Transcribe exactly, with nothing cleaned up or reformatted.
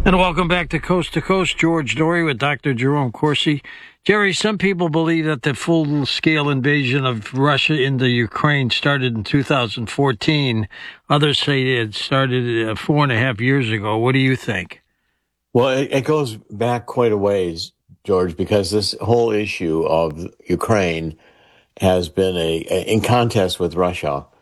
And welcome back to Coast to Coast. George Dory with Doctor Jerome Corsi. Jerry, some people believe that the full-scale invasion of Russia into Ukraine started in two thousand fourteen. Others say it started uh, four and a half years ago. What do you think? Well, it, it goes back quite a ways, George, because this whole issue of Ukraine has been a, a in contest with Russia